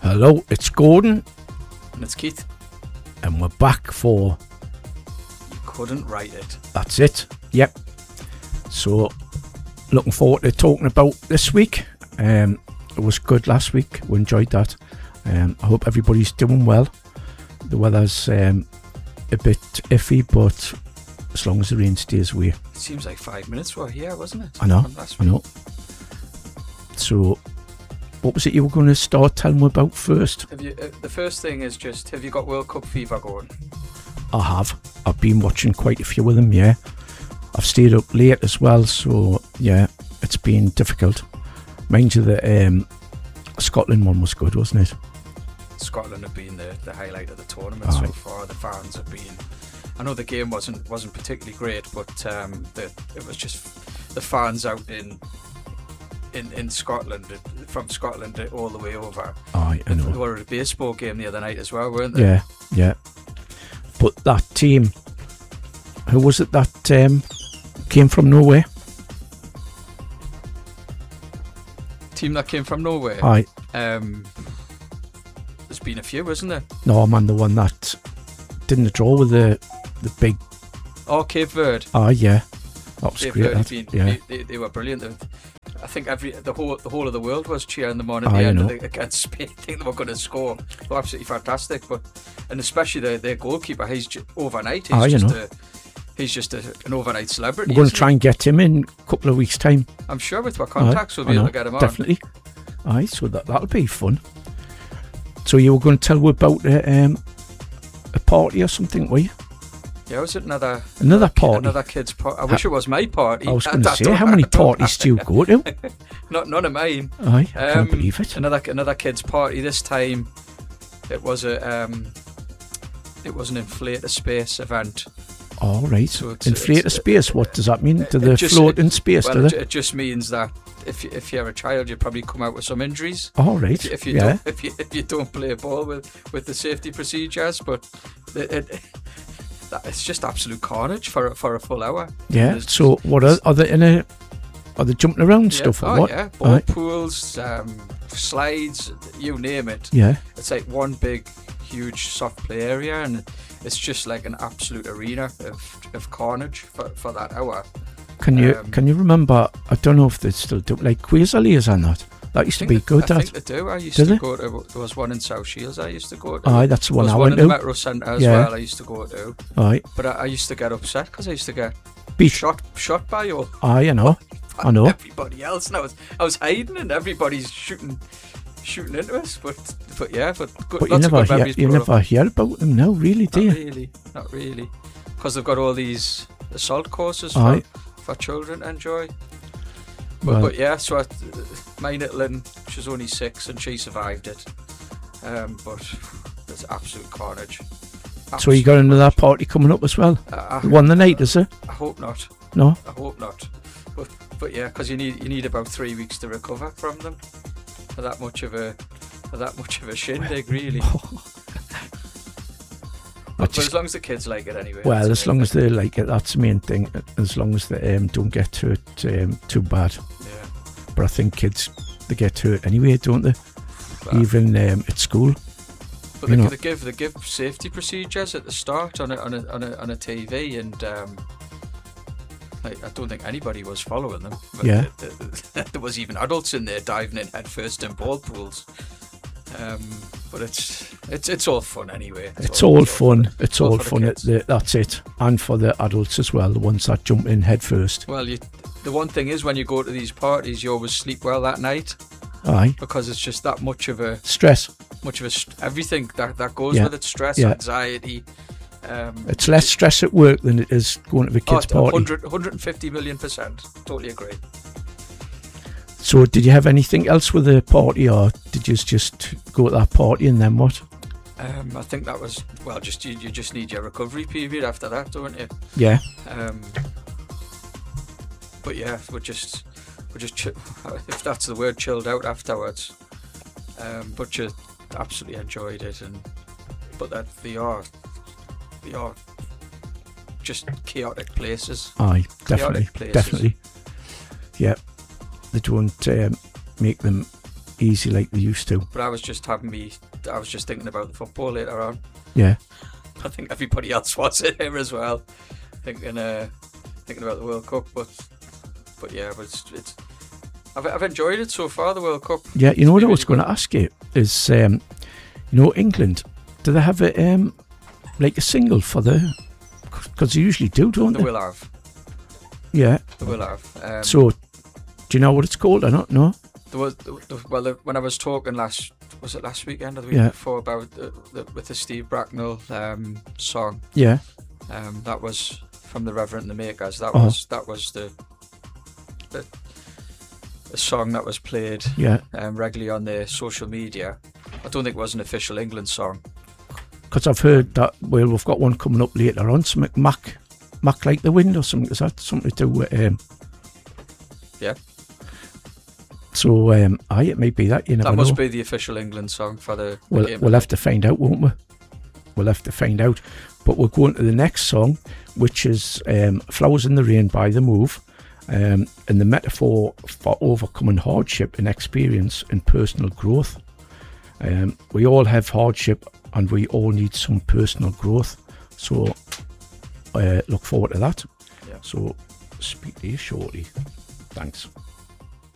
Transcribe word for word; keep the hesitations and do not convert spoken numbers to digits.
Hello, it's Gordon. And it's Keith. And we're back for... You couldn't write it. That's it. Yep. So, looking forward to talking about this week. Um, it was good last week. We enjoyed that. Um, I hope everybody's doing well. The weather's um, a bit iffy, but as long as the rain stays away. It seems like five minutes were here, wasn't it? I know. I know. So... What was it you were going to start telling me about first? Have you, uh, the first thing is just, have you got World Cup fever going? I have. I've been watching quite a few of them, yeah. I've stayed up late as well, so yeah, it's been difficult. Mind you, the um, Scotland one was good, wasn't it? Scotland have been the, the highlight of the tournament oh. so far. The fans have been... I know the game wasn't wasn't particularly great, but um, the, it was just the fans out in... In, in Scotland, from Scotland all the way over. Oh, I know. They were at a baseball game the other night as well, weren't they? Yeah, yeah. But that team, who was it that um, came from Norway? Team that came from Norway? Aye. Um, there's been a few, isn't there? No, man, the one that didn't draw with the the big... Oh, Cape Verde. Ah, yeah. That was Cape great. Verde That. Been, yeah. they, they, they were brilliant. They, I think every the whole the whole of the world was cheering them on at oh, the end know. of the, against Spain. I think they were going to score. They were absolutely fantastic, but and especially the, their goalkeeper. He's just, overnight. He's oh, just you know. a, he's just a, an overnight celebrity. We're going to try he? and get him in a couple of weeks' time. I'm sure with our contacts Aye, we'll be able to get him on. Definitely. Aye, so that that'll be fun. So you were going to tell me about uh, um, a party or something, were you? Yeah, was it another another party? Another kid's party. I wish it was my party. I was going to say, how many parties do you go to? Not none of mine. Aye, I um, can't believe it. Another another kid's party. This time, it was a um, it was an inflate a space event. All right. So inflate a space. What does that mean? Do they just, float in it, space? Well, do it, they? it just means that if you, if you're a child, you probably come out with some injuries. All right. If, you, if you yeah. don't if you if you don't play ball with, with the safety procedures, but it, it, it's just absolute carnage for for a full hour. Yeah. So what are, are they in a? Are they jumping around yeah, stuff or oh what? Yeah, ball right. pools, um, slides, you name it. Yeah. It's like one big, huge soft play area, and it's just like an absolute arena of, of carnage for, for that hour. Can you um, can you remember? I don't know if they still do like Quasarliers or not. That used to be that, good. I that. think they do. I used do to they? go to. There was one in South Shields. I used to go to. Aye, that's the one there was I one went in to. the Metro Centre as yeah. well. I used to go to. Aye. But I, I used to get upset because I used to get Beat. shot shot by all. Aye, I know. I know. Everybody else, and I was I was hiding, and everybody's shooting shooting into us. But but yeah, but good. But you lots never of good hear memories you brought never up. hear about them now, really, do you? Not really, not really, because they've got all these assault courses Aye. for, for children to enjoy. But, Well, but yeah, so I, my little one, she was only six and she survived it. Um, but it's absolute carnage. Absolute so you got another carnage. party coming up as well. Uh, The one the night, is it? I hope not. No. I hope not. But but yeah, because you need you need about three weeks to recover from them. For that much of a for that much of a shindig, really. But, but as long as the kids like it anyway. Well, as long as they like it, that's the main thing. As long as they um, don't get hurt um, too bad. Yeah. But I think kids, they get hurt anyway, don't they? Well, Even um, at school. But you they, know. they give they give safety procedures at the start on a on a on a, on a T V, and um, like, I don't think anybody was following them. But Yeah. There, there, there was even adults in there diving in head first in ball pools. Um, but it's it's it's all fun anyway. It's, it's all, all fun. fun. It's all, all fun. It, kids. the, that's it. And for the adults as well, the ones that jump in head first. Well, you, the one thing is when you go to these parties, you always sleep well that night. Aye. Because it's just that much of a stress. Much of a st- everything that that goes yeah. with it. Stress, yeah. anxiety. Um, it's less stress at work than it is going to the kids' oh, party. one hundred, one hundred fifty million percent. Totally agree. So did you have anything else with the party, or did you just go to that party and then what? Um, I think that was, well, just you, you just need your recovery period after that, don't you? Yeah. Um, but yeah, we're just, we're just, ch- if that's the word, chilled out afterwards. Um, but you absolutely enjoyed it, and but that they are, they are just chaotic places. Aye, definitely, places. definitely. Yeah. They don't um, make them easy like they used to. But I was just having me. I was just thinking about the football later on. Yeah. I think everybody else was in here as well, thinking uh, thinking about the World Cup. But but yeah, but it's, it's I've I've enjoyed it so far. The World Cup. Yeah, you know what I was really going to ask you is, um, you know, England, do they have a um, like a single for the? Because they usually do, don't they? They will have. Yeah. They will have. Um, so, do you know what it's called or not? No. There was well the, when I was talking last was it last weekend or the week yeah. before about the, the, with the Steve Bracknell um, song. Yeah. Um, that was from the Reverend and the Makers. That uh-huh. was that was the the, the song that was played yeah. um, regularly on their social media. I don't think it was an official England song. Because I've heard that, well, we've got one coming up later on, some Mac, Mac like the wind or something. Is that something to do with... Um, yeah. So, um, aye, it may be that, you never That must know. be the official England song for the, the well, game. We'll have to find out, won't we? We'll have to find out. But we're going to the next song, which is um, Flowers in the Rain by The Move, um, and the metaphor for overcoming hardship and experience and personal growth. Um, we all have hardship and we all need some personal growth. So, uh, look forward to that. Yeah. So, speak to you shortly. Thanks.